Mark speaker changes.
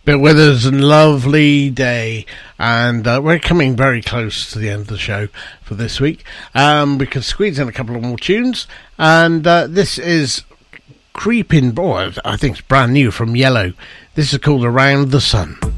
Speaker 1: Bill Withers and Lovely Day, and we're coming very close to the end of the show for this week. We can squeeze in a couple of more tunes, and this is Creeping Boy. I think it's brand new from Yellow. This is called Around the Sun.